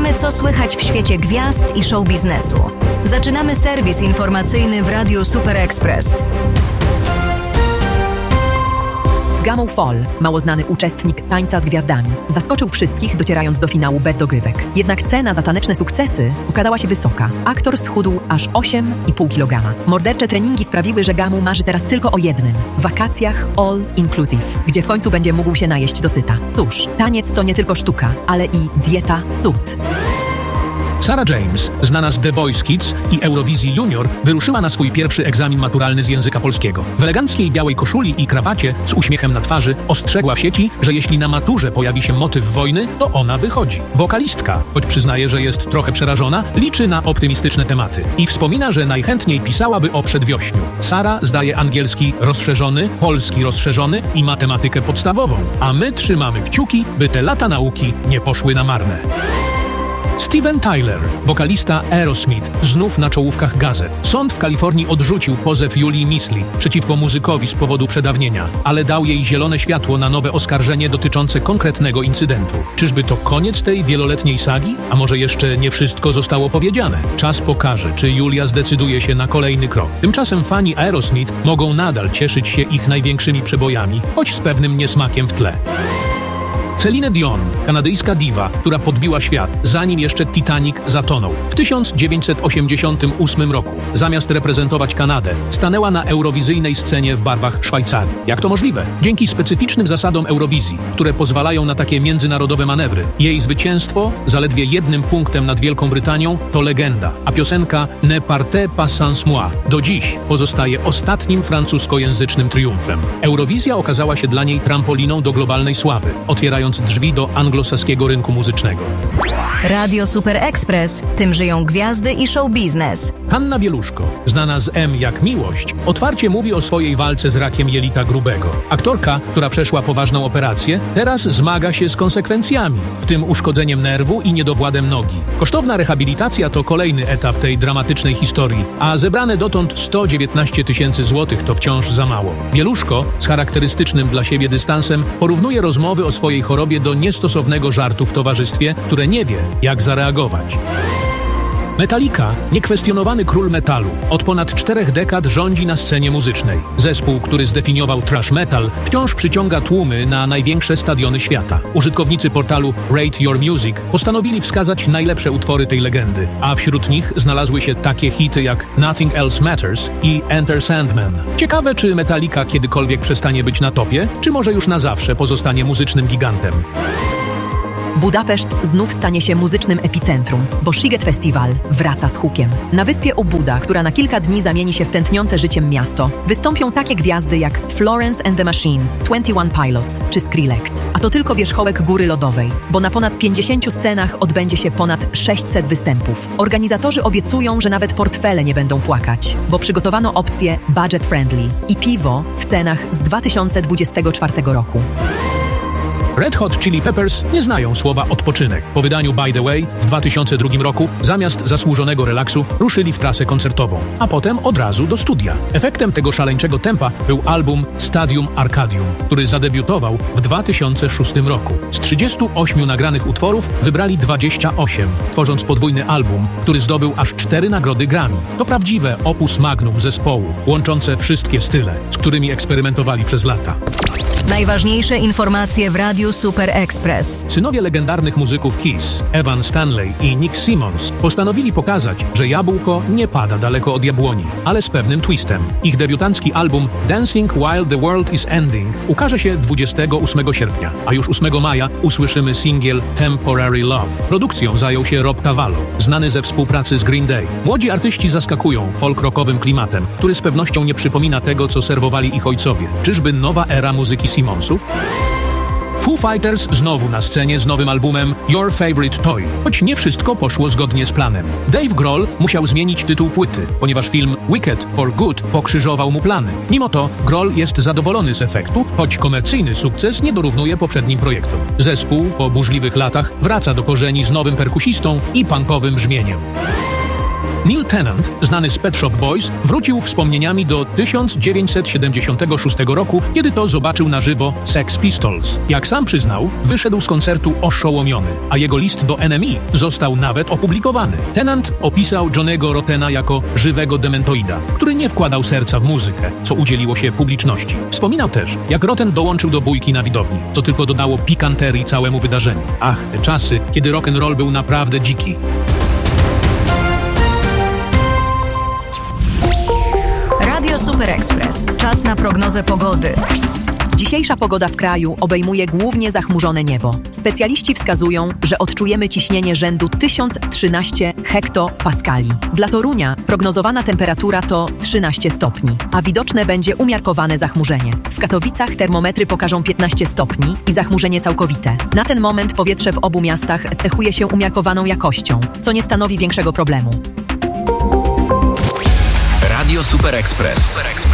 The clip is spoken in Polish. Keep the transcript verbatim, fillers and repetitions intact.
Sprawdzamy, co słychać w świecie gwiazd i show biznesu. Zaczynamy serwis informacyjny w Radiu Super Express. Gamow Fall, mało znany uczestnik Tańca z Gwiazdami, zaskoczył wszystkich, docierając do finału bez dogrywek. Jednak cena za taneczne sukcesy okazała się wysoka. Aktor schudł aż osiem i pół kilograma. Mordercze treningi sprawiły, że Gamow marzy teraz tylko o jednym – wakacjach all inclusive, gdzie w końcu będzie mógł się najeść dosyta. Cóż, taniec to nie tylko sztuka, ale i dieta cud. Sarah James, znana z The Voice Kids i Eurowizji Junior, wyruszyła na swój pierwszy egzamin maturalny z języka polskiego. W eleganckiej białej koszuli i krawacie z uśmiechem na twarzy ostrzegła w sieci, że jeśli na maturze pojawi się motyw wojny, to ona wychodzi. Wokalistka, choć przyznaje, że jest trochę przerażona, liczy na optymistyczne tematy i wspomina, że najchętniej pisałaby o przedwiośniu. Sarah zdaje angielski rozszerzony, polski rozszerzony i matematykę podstawową, a my trzymamy kciuki, by te lata nauki nie poszły na marne. Steven Tyler, wokalista Aerosmith, znów na czołówkach gazet. Sąd w Kalifornii odrzucił pozew Julii Misley przeciwko muzykowi z powodu przedawnienia, ale dał jej zielone światło na nowe oskarżenie dotyczące konkretnego incydentu. Czyżby to koniec tej wieloletniej sagi? A może jeszcze nie wszystko zostało powiedziane? Czas pokaże, czy Julia zdecyduje się na kolejny krok. Tymczasem fani Aerosmith mogą nadal cieszyć się ich największymi przebojami, choć z pewnym niesmakiem w tle. Celine Dion, kanadyjska diwa, która podbiła świat, zanim jeszcze Titanic zatonął. W tysiąc dziewięćset osiemdziesiątym ósmym roku, zamiast reprezentować Kanadę, stanęła na eurowizyjnej scenie w barwach Szwajcarii. Jak to możliwe? Dzięki specyficznym zasadom Eurowizji, które pozwalają na takie międzynarodowe manewry. Jej zwycięstwo, zaledwie jednym punktem nad Wielką Brytanią, to legenda, a piosenka Ne partez pas sans moi do dziś pozostaje ostatnim francuskojęzycznym triumfem. Eurowizja okazała się dla niej trampoliną do globalnej sławy, otwierając drzwi do anglosaskiego rynku muzycznego. Radio Super Express, tym żyją gwiazdy i show biznes. Hanna Bieluszko, znana z M jak Miłość, otwarcie mówi o swojej walce z rakiem jelita grubego. Aktorka, która przeszła poważną operację, teraz zmaga się z konsekwencjami, w tym uszkodzeniem nerwu i niedowładem nogi. Kosztowna rehabilitacja to kolejny etap tej dramatycznej historii, a zebrane dotąd sto dziewiętnaście tysięcy złotych to wciąż za mało. Bieluszko, z charakterystycznym dla siebie dystansem, porównuje rozmowy o swojej chorobie do niestosownego żartu w towarzystwie, które nie wie, jak zareagować. Metallica, niekwestionowany król metalu, od ponad czterech dekad rządzi na scenie muzycznej. Zespół, który zdefiniował thrash metal, wciąż przyciąga tłumy na największe stadiony świata. Użytkownicy portalu Rate Your Music postanowili wskazać najlepsze utwory tej legendy, a wśród nich znalazły się takie hity jak Nothing Else Matters i Enter Sandman. Ciekawe, czy Metallica kiedykolwiek przestanie być na topie, czy może już na zawsze pozostanie muzycznym gigantem. Budapeszt znów stanie się muzycznym epicentrum, bo Sziget Festival wraca z hukiem. Na wyspie Obuda, która na kilka dni zamieni się w tętniące życiem miasto, wystąpią takie gwiazdy jak Florence and the Machine, Twenty One Pilots czy Skrillex. A to tylko wierzchołek góry lodowej, bo na ponad pięćdziesięciu scenach odbędzie się ponad sześćset występów. Organizatorzy obiecują, że nawet portfele nie będą płakać, bo przygotowano opcję budget friendly i piwo w cenach z dwa tysiące dwudziestego czwartego roku. Red Hot Chili Peppers nie znają słowa odpoczynek. Po wydaniu By the Way w dwa tysiące drugim roku zamiast zasłużonego relaksu ruszyli w trasę koncertową, a potem od razu do studia. Efektem tego szaleńczego tempa był album Stadium Arcadium, który zadebiutował w dwa tysiące szóstym roku. Z trzydziestu ośmiu nagranych utworów wybrali dwadzieścia osiem, tworząc podwójny album, który zdobył aż cztery nagrody Grammy. To prawdziwe opus magnum zespołu, łączące wszystkie style, z którymi eksperymentowali przez lata. Najważniejsze informacje w Radiu Super Express. Synowie legendarnych muzyków Kiss, Evan Stanley i Nick Simmons, postanowili pokazać, że jabłko nie pada daleko od jabłoni, ale z pewnym twistem. Ich debiutancki album Dancing While the World is Ending ukaże się dwudziestego ósmego sierpnia, a już ósmego maja usłyszymy singiel Temporary Love. Produkcją zajął się Rob Cavallo, znany ze współpracy z Green Day. Młodzi artyści zaskakują folk-rockowym klimatem, który z pewnością nie przypomina tego, co serwowali ich ojcowie. Czyżby nowa era muzyki Simmonsów? Foo Fighters znowu na scenie z nowym albumem Your Favorite Toy, choć nie wszystko poszło zgodnie z planem. Dave Grohl musiał zmienić tytuł płyty, ponieważ film Wicked for Good pokrzyżował mu plany. Mimo to Grohl jest zadowolony z efektu, choć komercyjny sukces nie dorównuje poprzednim projektom. Zespół po burzliwych latach wraca do korzeni z nowym perkusistą i punkowym brzmieniem. Neil Tennant, znany z Pet Shop Boys, wrócił wspomnieniami do tysiąc dziewięćset siedemdziesiątego szóstego roku, kiedy to zobaczył na żywo Sex Pistols. Jak sam przyznał, wyszedł z koncertu oszołomiony, a jego list do N M E został nawet opublikowany. Tennant opisał Johnny'ego Rottena jako żywego dementoida, który nie wkładał serca w muzykę, co udzieliło się publiczności. Wspominał też, jak Rotten dołączył do bójki na widowni, co tylko dodało pikanterii całemu wydarzeniu. Ach, te czasy, kiedy rock'n'roll był naprawdę dziki. Radio Super Express. Czas na prognozę pogody. Dzisiejsza pogoda w kraju obejmuje głównie zachmurzone niebo. Specjaliści wskazują, że odczujemy ciśnienie rzędu tysiąc trzynaście hektopaskali. Dla Torunia prognozowana temperatura to trzynaście stopni, a widoczne będzie umiarkowane zachmurzenie. W Katowicach termometry pokażą piętnaście stopni i zachmurzenie całkowite. Na ten moment powietrze w obu miastach cechuje się umiarkowaną jakością, co nie stanowi większego problemu. Radio Super Express.